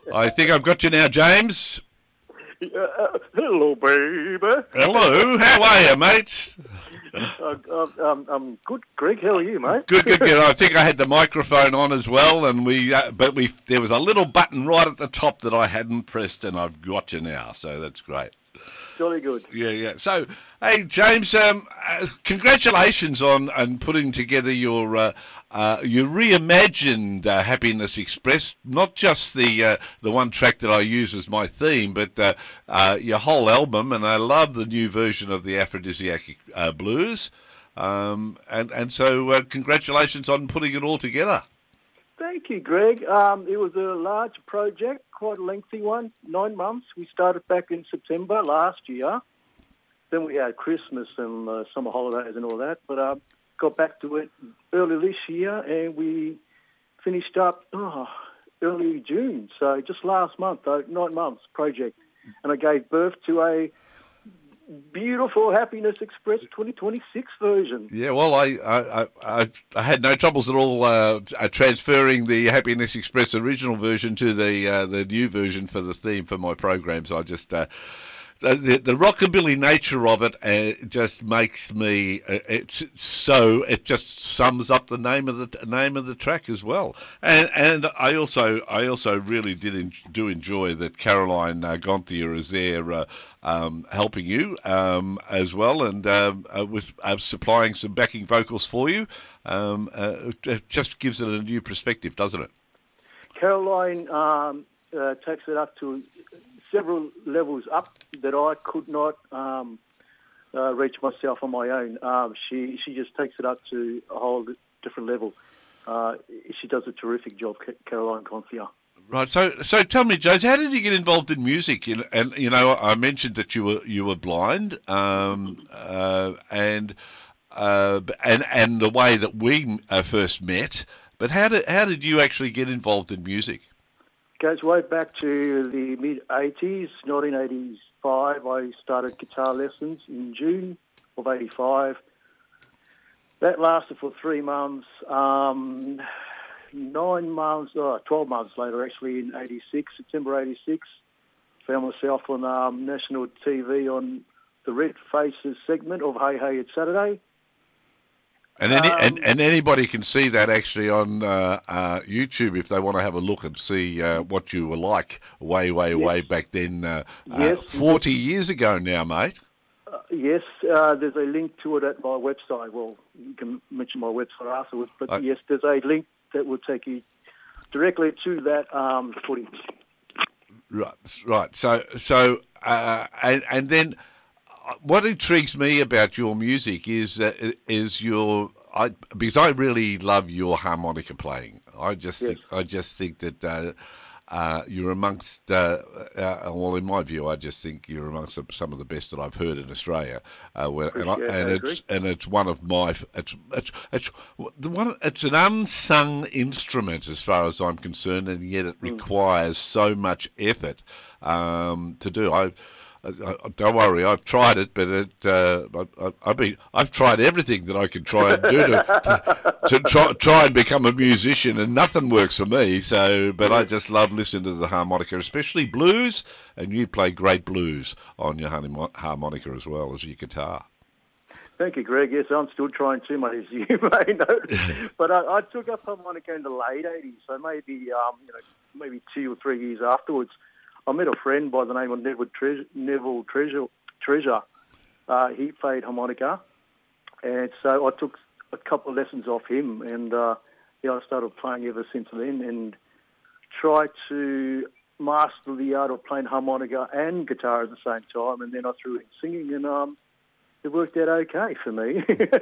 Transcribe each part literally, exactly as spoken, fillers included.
I think I've got you now, James. Uh, hello, baby. Hello, how are you, mate? Uh, um, I'm good, Greg. How are you, mate? Good, good, good. I think I had the microphone on as well, and we, uh, but we, there was a little button right at the top that I hadn't pressed, and I've got you now, so that's great. Jolly good. Yeah, yeah. So, hey, James, um, uh, congratulations on, on putting together your uh, uh, your reimagined uh, Happiness Express. Not just the uh, the one track that I use as my theme, but uh, uh, your whole album. And I love the new version of the Aphrodisiac uh, Blues. Um, and and so, uh, congratulations on putting it all together. Thank you, Greg. Um, it was a large project, quite a lengthy one, nine months. We started back in September last year. Then we had Christmas and uh, summer holidays and all that. But uh, got back to it early this year, and we finished up oh, early June. So just last month, though, nine months project. And I gave birth to a beautiful Happiness Express twenty twenty-six version. Yeah, well, I I, I, I had no troubles at all uh, transferring the Happiness Express original version to the uh, the new version for the theme for my programs. I just uh, the, the rockabilly nature of it uh, just makes me uh, it's so it just sums up the name of the name of the track as well. And and I also I also really did en- do enjoy that Caroline uh, Gonthier is there. Uh, Um, helping you um, as well, and um, uh, with uh, supplying some backing vocals for you. Um, uh, it just gives it a new perspective, doesn't it? Caroline um, uh, takes it up to several levels up that I could not um, uh, reach myself on my own. Um, she she just takes it up to a whole different level. Uh, she does a terrific job, Caroline Gonthier. Right. So, so tell me, James, how did you get involved in music? And, and you know, I mentioned that you were you were blind, um, uh, and uh, and and the way that we uh, first met. But how did how did you actually get involved in music? Goes way back to the mid eighties, nineteen eighty-five. I started guitar lessons in June of eighty-five. That lasted for three months. Um, Nine months, oh, twelve months later, actually, in eighty-six, September eighty-six, found myself on um, national T V on the Red Faces segment of Hey Hey It's Saturday. And any, um, and, and anybody can see that actually on uh, uh, YouTube if they want to have a look and see uh, what you were like way, way, yes. way back then, uh, yes, uh, forty years ago now, mate. Uh, yes, uh, there's a link to it at my website. Well, you can mention my website afterwards, but I, yes, there's a link that will take you directly to that um, footage. Right, right. So, so, uh, and and then, what intrigues me about your music is uh, is your I because I really love your harmonica playing. I just yes. think I just think that uh, uh, you're amongst uh, uh, well, in my view, I just think you're amongst some of the best that I've heard in Australia. Uh, where, and I, and it's and it's one of my it's it's it's the one it's an unsung instrument as far as I'm concerned, and yet it requires so much effort um, to do. I. I, don't worry, I've tried it, but it, uh, I, I, I mean, I've tried everything that I can try and do to, to, to try, try and become a musician, and nothing works for me. So, but I just love listening to the harmonica, especially blues, and you play great blues on your harmonica as well as your guitar. Thank you, Greg. Yes, I'm still trying too much, as you may know. But I, I took up harmonica in the late eighties, so maybe um, you know, maybe two or three years afterwards. I met a friend by the name of Neville Treasure. Neville Treasure. Treasure. Uh, he played harmonica, and so I took a couple of lessons off him, and uh, yeah, I started playing ever since then, and tried to master the art of playing harmonica and guitar at the same time, and then I threw in singing, and um, it worked out okay for me.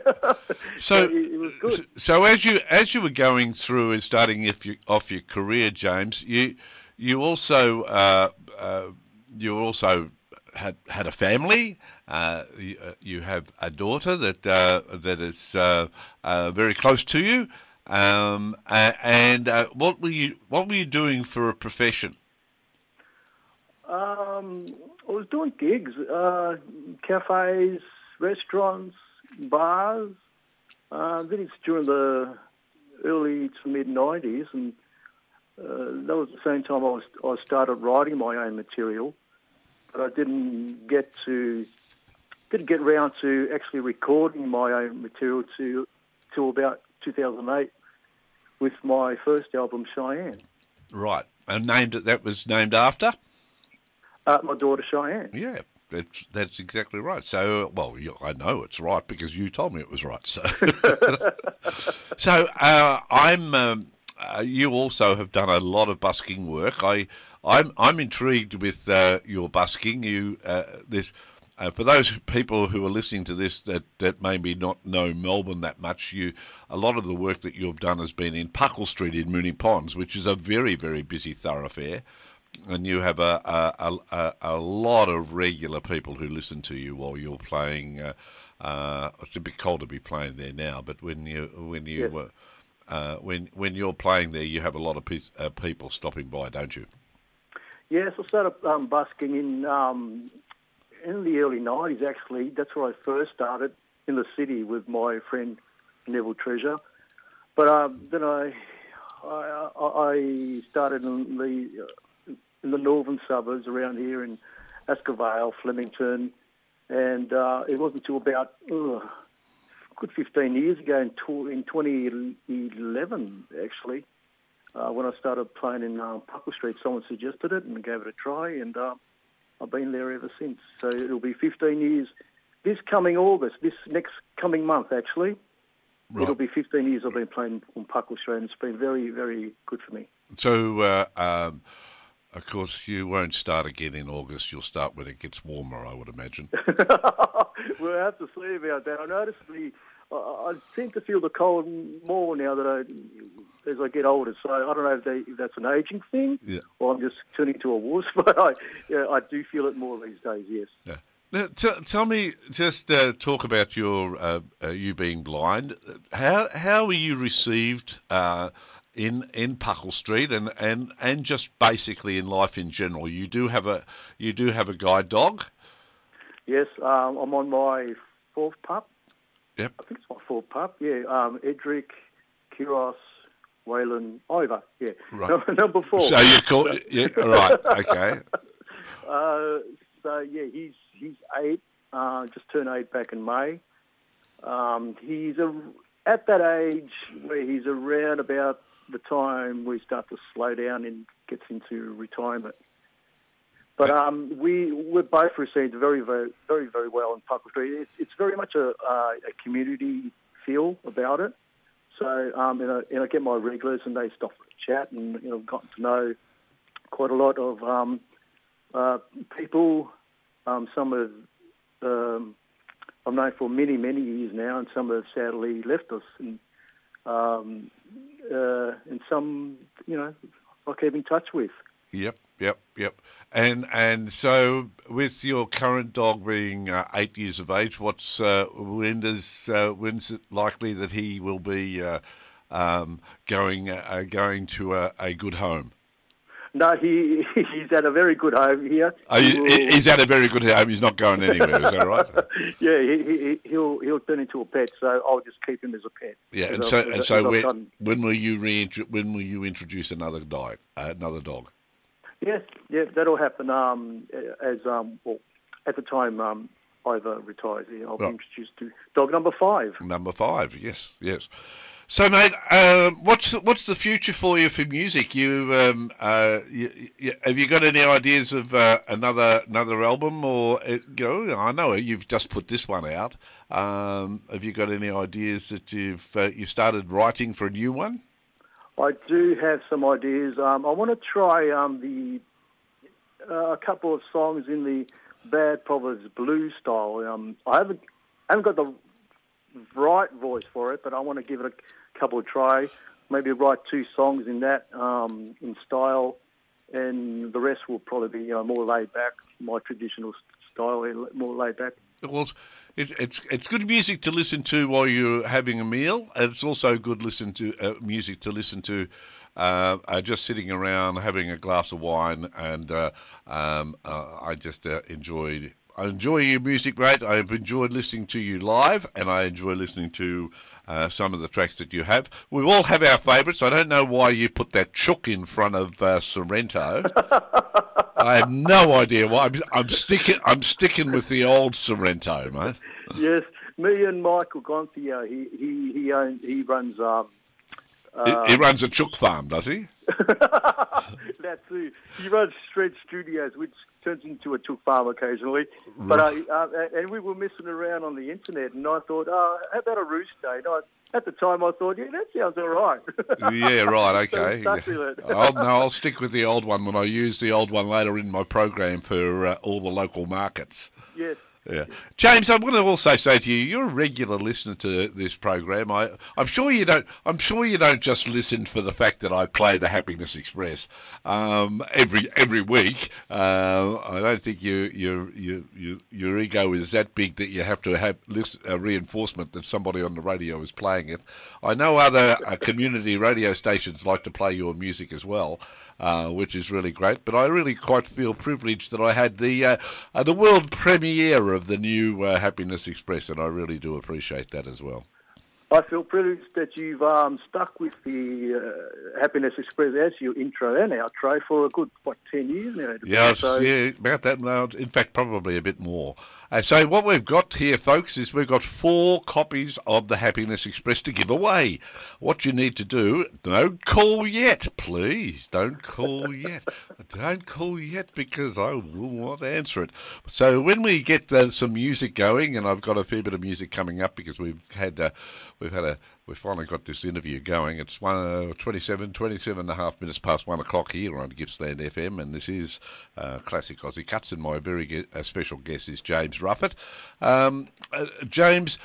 so, so it, it was good. So as you as you were going through and starting off your, off your career, James, you. You also uh, uh, you also had had a family. Uh, you, uh, you have a daughter that uh, that is uh, uh, very close to you. Um, and uh, what were you what were you doing for a profession? Um, I was doing gigs, uh, cafes, restaurants, bars. Uh, then it's during the early to mid nineties, and Uh, that was the same time I was I started writing my own material, but I didn't get to didn't get round to actually recording my own material to till about two thousand eight with my first album, Cheyenne. Right, and named it. That was named after. Uh, my daughter Cheyenne. Yeah, that's that's exactly right. So, well, you, I know it's right because you told me it was right. So, so uh, I'm. Um, uh, you also have done a lot of busking work. I, I'm I'm intrigued with uh, your busking. You uh, this. Uh, for those people who are listening to this that, that maybe not know Melbourne that much, you a lot of the work that you've done has been in Puckle Street in Moonee Ponds, which is a very, very busy thoroughfare, and you have a a, a, a lot of regular people who listen to you while you're playing. Uh, uh, it's a bit cold to be playing there now, but when you when you Yes. uh, uh, when when you're playing there, you have a lot of pe- uh, people stopping by, don't you? Yes, I started um, busking in um, in the early nineties, actually. That's where I first started, in the city with my friend Neville Treasure. But um, then I, I I started in the in the northern suburbs around here in Asker Vale, Flemington, and uh, it wasn't until about ugh, a good fifteen years ago, in, tw- in twenty eleven, actually, uh, when I started playing in uh, Puckle Street. Someone suggested it and gave it a try, and uh, I've been there ever since. So it'll be fifteen years this coming August, this next coming month, actually. Right. It'll be fifteen years I've been playing on Puckle Street, and it's been very, very good for me. So, uh, um, of course, you won't start again in August. You'll start when it gets warmer, I would imagine. We'll have to see about that. I notice the, I, I seem to feel the cold more now that I, as I get older. So I don't know if, they, if that's an aging thing, Yeah. or I'm just turning to a wuss, but I, yeah, I do feel it more these days. Yes. Yeah. Now, t- tell me, just uh, talk about your uh, uh, you being blind. How how were you received uh, in in Puckle Street and, and, and just basically in life in general? You do have a you do have a guide dog. Yes, um, I'm on my fourth pup. Yep. I think it's my fourth pup. Yeah, um, Edric, Kiros, Waylon, Ivor. Yeah, Right. number four. So you call yeah, right, okay. Uh, so yeah, he's he's eight. Uh, just turned eight back in May. Um, he's a, at that age where he's around about the time we start to slow down and gets into retirement. But um, we we're both received very very very very well in Puckle Street. It's, it's very much a, uh, a community feel about it. So um, and, I, and I get my regulars and they stop for a chat, and you know, I've gotten to know quite a lot of um, uh, people. Um, some have um, I've known for many many years now, and some have sadly left us, and um, uh, and some you know I keep in touch with. Yep, yep, yep. And and so with your current dog being uh, eight years of age, what's uh, when does uh, when's it likely that he will be uh, um, going uh, going to a, a good home? No, he he's at a very good home here. Oh, he, will- he's at a very good home. He's not going anywhere. Is that right? yeah, he, he he'll he'll turn into a pet, so I'll just keep him as a pet. Yeah, As and I've- so as and I've so when, done. when will you reintro- when will you introduce another dog? Uh, another dog. Yes, yeah, that'll happen. Um, as um, well, at the time um, Ivor retires, yeah, I'll be Right. introduced to dog number five. Number five, yes, yes. So, mate, um, what's what's the future for you for music? You, um, uh, you, you have you got any ideas of uh, another another album, or uh, you know, I know you've just put this one out. Um, have you got any ideas that you've uh, you started writing for a new one? I do have some ideas. Um, I want to try um, the uh, a couple of songs in the Bad Proverbs blues style. Um, I haven't haven't got the right voice for it, but I want to give it a couple of try. Maybe write two songs in that um, in style, and the rest will probably be you know more laid back, my traditional style, more laid back. Well, it, it's it's good music to listen to while you're having a meal, and it's also good listen to uh, music to listen to uh, uh, just sitting around having a glass of wine. And uh, um, uh, I just uh, enjoyed I enjoy your music, mate. I've enjoyed listening to you live, and I enjoy listening to uh, some of the tracks that you have. We all have our favourites. I don't know why you put that chook in front of uh, Sorrento. I have no idea why. I'm, I'm sticking. I'm sticking with the old Sorrento, mate. Yes, me and Michael Gonthia. He he he owns, he runs. Um, um, he, he runs a chook farm, does he? That's it. He runs Shred Studios, which turns into a chook farm occasionally. But uh, uh, and we were messing around on the internet, and I thought, oh, how about a roost day? And I, at the time, I thought, yeah, that sounds all right. Yeah, right, okay. So stuck with it. I'll, no, I'll stick with the old one when I use the old one later in my program for uh, all the local markets. Yes. Yeah, James, I'm going to also say to you, you're a regular listener to this program. I, I'm sure you don't. I'm sure you don't just listen for the fact that I play the Happiness Express um, every every week. Uh, I don't think you, you, you, you, your ego is that big that you have to have list, uh, reinforcement that somebody on the radio is playing it. I know other uh, community radio stations like to play your music as well. Uh, which is really great, but I really quite feel privileged that I had the uh, uh, the world premiere of the new uh, Happiness Express, and I really do appreciate that as well. I feel privileged that you've um, stuck with the uh, Happiness Express as your intro and outro for a good, what, ten years now? Yeah, so. yeah, about that now. In fact, probably a bit more. Uh, so what we've got here, folks, is we've got four copies of the Happiness Express to give away. What you need to do, don't call yet, please. Don't call yet. Don't call yet because I will not answer it. So when we get uh, some music going, and I've got a fair bit of music coming up because we've had uh, we've had a we've finally got this interview going. It's one uh, twenty-seven, twenty-seven and a half minutes past one o'clock here on Gippsland F M, and this is uh, Classic Aussie Cuts, and my very ge- uh, special guest is James Ruffett. Um, uh, James,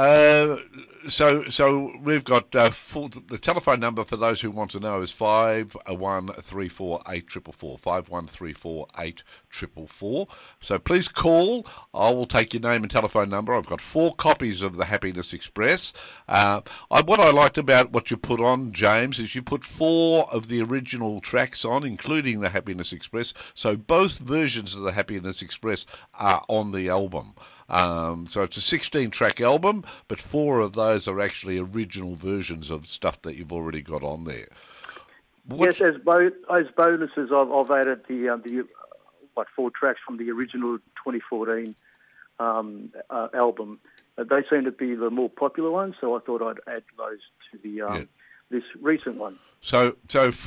uh, so so we've got uh, full, the telephone number for those who want to know is five one three four eight triple four, five one three four eight triple four. So please call. I will take your name and telephone number. I've got four copies of the Happiness Express. Uh, I, what I liked about what you put on, James, is you put four of the original tracks on, including the Happiness Express. So both versions of the Happiness Express are on the album. Um, so it's a sixteen-track album, but four of those are actually original versions of stuff that you've already got on there. What's... Yes, as, bo- as bonuses, I've, I've added the, um, the uh, what four tracks from the original twenty fourteen um, uh, album. Uh, they seem to be the more popular ones, so I thought I'd add those to the um, yeah. this recent one. So, so.